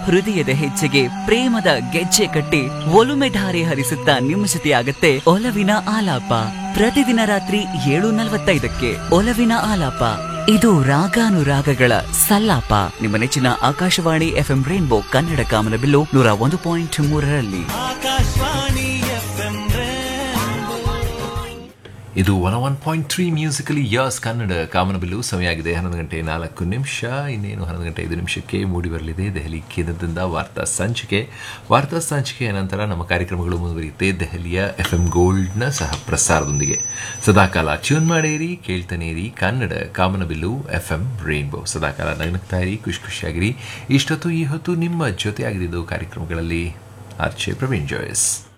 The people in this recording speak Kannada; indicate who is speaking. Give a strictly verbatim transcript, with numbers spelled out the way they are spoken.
Speaker 1: ಹೃದಯದ ಹೆಜ್ಜೆಗೆ ಪ್ರೇಮದ ಗೆಜ್ಜೆ ಕಟ್ಟಿ ಒಲುಮೆ ಧಾರೆ ಹರಿಸುತ್ತಾ ನಿಮ್ಮ ಜೊತೆಯಾಗತ್ತೆ ಒಲವಿನ ಆಲಾಪ. ಪ್ರತಿದಿನ ರಾತ್ರಿ ಏಳು ನಲವತ್ತೈದಕ್ಕೆ ಒಲವಿನ ಆಲಾಪ. ಇದು ರಾಗಾನುರಾಗಗಳ ಸಲ್ಲಾಪ. ನಿಮ್ಮ ನೆಚ್ಚಿನ ಆಕಾಶವಾಣಿ ಎಫ್ಎಂ ರೈನ್ಬೋ ಕನ್ನಡ ಕಾಮನಬಿಲ್ಲು ನೂರ ಒಂದು ಪಾಯಿಂಟ್ ಮೂರರಲ್ಲಿ.
Speaker 2: ಇದು one one point three musically years Kannada ಕಾಮನಬಿಲ್ಲು. ಸಮಯ ಆಗಿದೆ ಹನ್ನೊಂದು ಗಂಟೆ ನಾಲ್ಕು ನಿಮಿಷ. ಇನ್ನೇನು ಹನ್ನೊಂದು ಗಂಟೆ ಐದು ನಿಮಿಷಕ್ಕೆ ಮೂಡಿ ಬರಲಿದೆ ದೆಹಲಿ ಕೇಂದ್ರದಿಂದ ವಾರ್ತಾ ಸಂಚಿಕೆ. ವಾರ್ತಾ ಸಂಚಿಕೆಯ ನಂತರ ನಮ್ಮ ಕಾರ್ಯಕ್ರಮಗಳು ಮುಂದುವರಿಯುತ್ತೆ ದೆಹಲಿಯ ಎಫ್ ಎಂ ಗೋಲ್ಡ್ನ ಸಹ ಪ್ರಸಾರದೊಂದಿಗೆ. ಸದಾಕಾಲ ಟ್ಯೂನ್ ಮಾಡೇರಿ, ಕೇಳ್ತಾನೆ ಇರಿ ಕನ್ನಡ ಕಾಮನಬಿಲ್ಲು ಎಫ್ ಎಂ ರೈನ್ಬೋ. ಸದಾಕಾಲ ನಗ್ನಗ್ತಾ ಇರಿ, ಖುಷಿ ಖುಷಿಯಾಗಿರಿ. ಇಷ್ಟೊತ್ತು ಈ ಹೊತ್ತು ನಿಮ್ಮ ಜೊತೆ ಆಗಿದ್ದು ಕಾರ್ಯಕ್ರಮಗಳಲ್ಲಿ ಆರ್ಚೆ ಪ್ರವೀಣ್ ಜಾಯ್ಸ್.